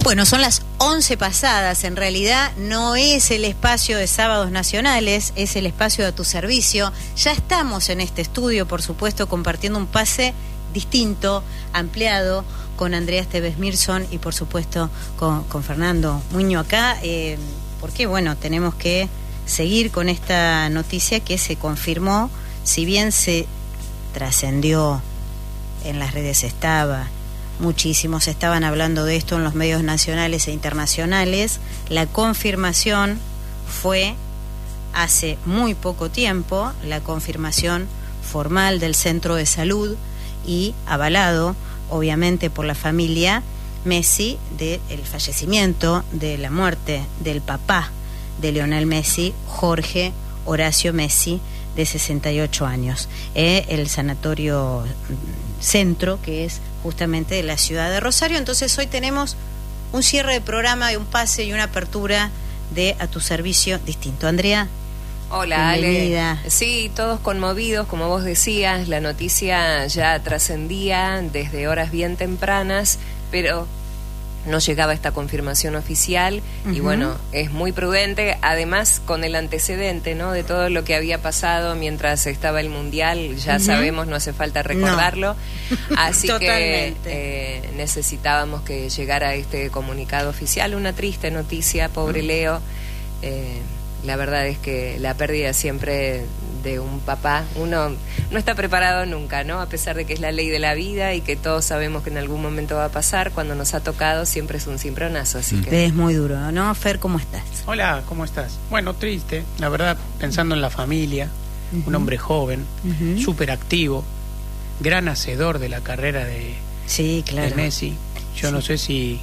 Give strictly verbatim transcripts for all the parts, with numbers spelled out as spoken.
Bueno, son las once pasadas, en realidad no es el espacio de Sábados Nacionales, es el espacio de A Tu Servicio. Ya estamos en este estudio, por supuesto, compartiendo un pase distinto, ampliado, con Andrea Esteves Mirson y por supuesto con, con Fernando Muño acá, eh, porque bueno, tenemos que seguir con esta noticia que se confirmó, si bien se trascendió, en las redes estaba, muchísimos estaban hablando de esto en los medios nacionales e internacionales, la confirmación fue hace muy poco tiempo, la confirmación formal del Centro de Salud y avalado obviamente por la familia Messi del fallecimiento, de la muerte del papá de Lionel Messi, Jorge Horacio Messi, de sesenta y ocho años, eh, el sanatorio Centro, que es justamente de la ciudad de Rosario. Entonces hoy tenemos un cierre de programa, un pase y una apertura de A Tu Servicio distinto. Andrea. Hola, bienvenida. Ale. Sí, todos conmovidos, como vos decías, la noticia ya trascendía desde horas bien tempranas, pero no llegaba esta confirmación oficial. Uh-huh. Y bueno, es muy prudente, además con el antecedente, ¿no?, de todo lo que había pasado mientras estaba el Mundial, ya uh-huh. sabemos, no hace falta recordarlo. No. Así que eh, necesitábamos que llegara este comunicado oficial, una triste noticia, pobre uh-huh. Leo. Eh, La verdad es que la pérdida siempre de un papá, uno no está preparado nunca, ¿no? A pesar de que es la ley de la vida y que todos sabemos que en algún momento va a pasar, cuando nos ha tocado siempre es un cimbronazo, así mm. que... Es muy duro, ¿no? Fer, ¿cómo estás? Hola, ¿cómo estás? Bueno, triste, la verdad, pensando en la familia, uh-huh. un hombre joven, uh-huh. súper activo, gran hacedor de la carrera de, sí, claro. de Messi. Yo sí. no sé si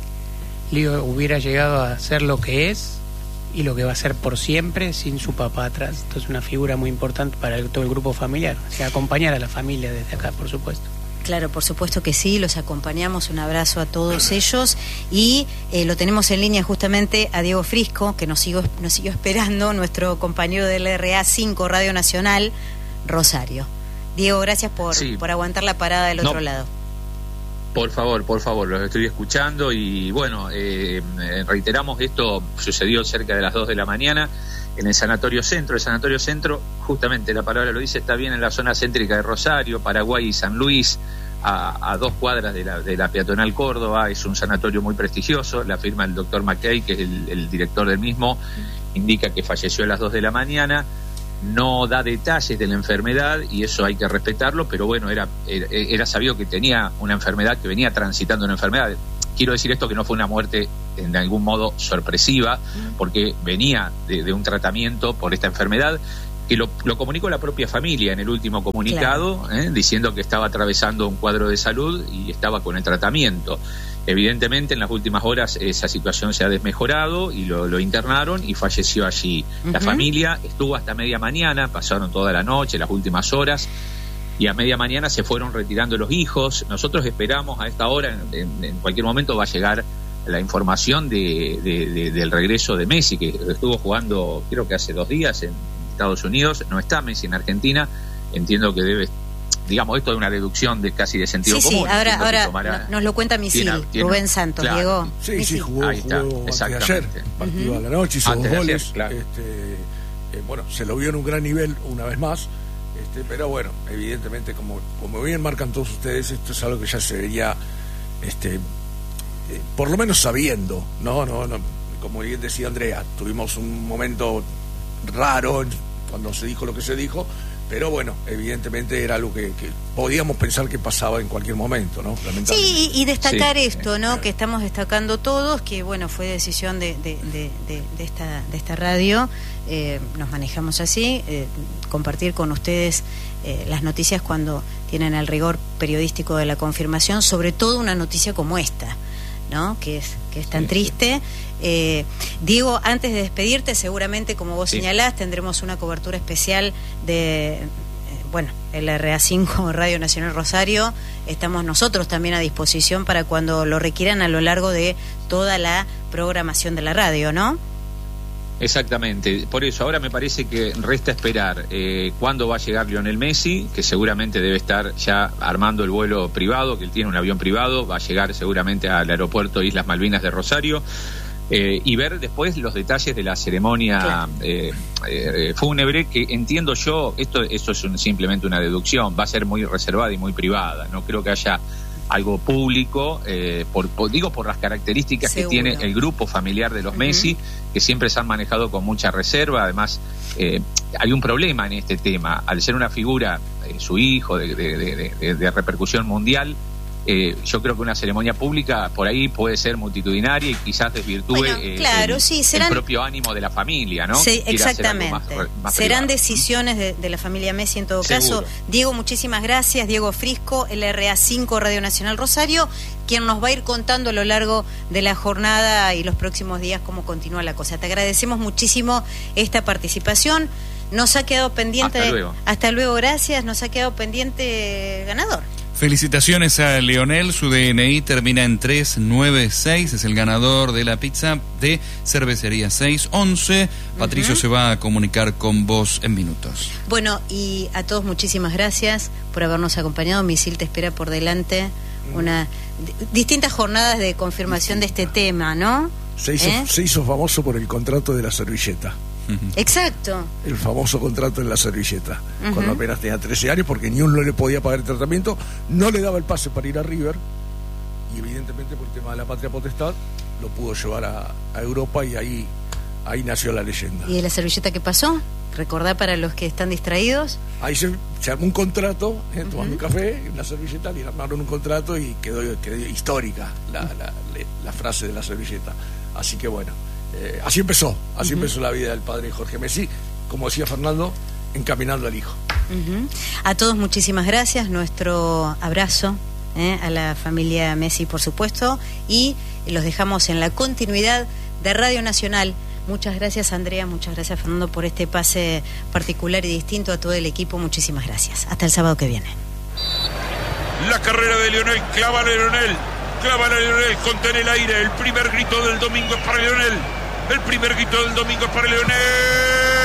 Leo hubiera llegado a ser lo que es y lo que va a ser por siempre sin su papá atrás. Entonces una figura muy importante para el, todo el grupo familiar, o sea, acompañar a la familia desde acá, por supuesto. Claro, por supuesto que sí, los acompañamos, un abrazo a todos ellos y eh, lo tenemos en línea justamente a Diego Frisco, que nos siguió, nos siguió esperando, nuestro compañero del R A cinco Radio Nacional, Rosario. Diego, gracias por, sí. por aguantar la parada del otro no. lado. Por favor, por favor, los estoy escuchando y bueno, eh, reiteramos, esto sucedió cerca de las dos de la mañana en el Sanatorio Centro. El Sanatorio Centro, justamente la palabra lo dice, está bien en la zona céntrica de Rosario, Paraguay y San Luis, a, a dos cuadras de la, de la peatonal Córdoba. Es un sanatorio muy prestigioso, la firma el doctor McKay, que es el, el director del mismo, indica que falleció a las dos de la mañana. No da detalles de la enfermedad y eso hay que respetarlo, pero bueno, era, era, era sabido que tenía una enfermedad, que venía transitando una enfermedad. Quiero decir esto, que no fue una muerte en algún modo sorpresiva, porque venía de, de un tratamiento por esta enfermedad, que lo, lo comunicó la propia familia en el último comunicado, claro. eh, diciendo que estaba atravesando un cuadro de salud y estaba con el tratamiento. Evidentemente en las últimas horas esa situación se ha desmejorado y lo, lo internaron y falleció allí. Uh-huh. La familia estuvo hasta media mañana, pasaron toda la noche, las últimas horas, y a media mañana se fueron retirando los hijos. Nosotros esperamos a esta hora, en, en cualquier momento va a llegar la información de, de, de, del regreso de Messi, que estuvo jugando creo que hace dos días en Estados Unidos. No está Messi en Argentina, entiendo que debe, digamos, esto es una deducción de casi de sentido sí, común. Sí, ahora, ahora tomará, nos lo cuenta Misil, Rubén Santos, claro, llegó. Sí, sí, sí, jugó, ahí está, jugó exactamente. Ayer, partido uh-huh. a la noche, hizo antes dos goles. Ayer, claro. este, eh, bueno, se lo vio en un gran nivel una vez más, este, pero bueno, evidentemente, como, como bien marcan todos ustedes, esto es algo que ya se veía, este, eh, por lo menos sabiendo, no, no, no, como bien decía Andrea, tuvimos un momento raro cuando se dijo lo que se dijo, pero bueno, evidentemente era algo que, que podíamos pensar que pasaba en cualquier momento, ¿no? Sí, y, y destacar sí. esto, ¿no? Sí. Que estamos destacando todos, que bueno, fue decisión de, de, de, de, de, esta, de esta radio, eh, nos manejamos así, eh, compartir con ustedes eh, las noticias cuando tienen el rigor periodístico de la confirmación, sobre todo una noticia como esta, ¿no? Que es, que es tan sí, triste. Sí. Eh, Diego, antes de despedirte, seguramente, como vos sí. señalás, tendremos una cobertura especial de, eh, bueno, el R A cinco Radio Nacional Rosario. Estamos nosotros también a disposición para cuando lo requieran a lo largo de toda la programación de la radio, ¿no? Exactamente, por eso ahora me parece que resta esperar eh, cuándo va a llegar Lionel Messi, que seguramente debe estar ya armando el vuelo privado, que él tiene un avión privado, va a llegar seguramente al aeropuerto Islas Malvinas de Rosario, eh, y ver después los detalles de la ceremonia claro. eh, eh, fúnebre, que entiendo yo, esto, esto es un, simplemente una deducción, va a ser muy reservada y muy privada, no creo que haya algo público, eh, por, por, digo por las características Seguro. que tiene el grupo familiar de los uh-huh. Messi, que siempre se han manejado con mucha reserva. Además, eh, hay un problema en este tema, al ser una figura, eh, su hijo, de, de, de, de, de repercusión mundial, eh, yo creo que una ceremonia pública por ahí puede ser multitudinaria y quizás desvirtúe bueno, eh, claro, el, sí, serán, el propio ánimo de la familia, ¿no? Sí, exactamente. Más, más serán privado. decisiones de, de la familia Messi en todo Seguro. caso. Diego, muchísimas gracias. Diego Frisco, el R A cinco Radio Nacional Rosario, quien nos va a ir contando a lo largo de la jornada y los próximos días cómo continúa la cosa. Te agradecemos muchísimo esta participación. Nos ha quedado pendiente... Hasta luego. Hasta luego, gracias. Nos ha quedado pendiente ganador. Felicitaciones a Leonel, su D N I termina en tres nueve seis, es el ganador de la pizza de Cervecería seis once. Patricio uh-huh. se va a comunicar con vos en minutos. Bueno, y a todos muchísimas gracias por habernos acompañado. Misil te espera por delante una distintas jornadas de confirmación Distinta. de este tema, ¿no? Se hizo, ¿Eh? se hizo famoso por el contrato de la servilleta. Exacto. El famoso contrato en la servilleta, uh-huh. cuando apenas tenía trece años, porque ni uno no le podía pagar el tratamiento, no le daba el pase para ir a River, y evidentemente por el tema de la patria potestad lo pudo llevar a, a Europa, y ahí ahí nació la leyenda. ¿Y de la servilleta qué pasó? Recordá para los que están distraídos. Ahí se, se armó un contrato, eh, tomando uh-huh. un café en la servilleta, le armaron un contrato y quedó, quedó histórica la, la, la, la frase de la servilleta. Así que bueno, Eh, así empezó, así uh-huh. empezó la vida del padre Jorge Messi, como decía Fernando, encaminando al hijo. Uh-huh. A todos muchísimas gracias, nuestro abrazo eh, a la familia Messi, por supuesto, y los dejamos en la continuidad de Radio Nacional. Muchas gracias, Andrea, muchas gracias, Fernando, por este pase particular y distinto. A todo el equipo, muchísimas gracias. Hasta el sábado que viene. La carrera de Lionel, clávale Lionel, clávale Lionel, contén el aire, el primer grito del domingo es para Lionel. El primer grito del domingo es para Lionel.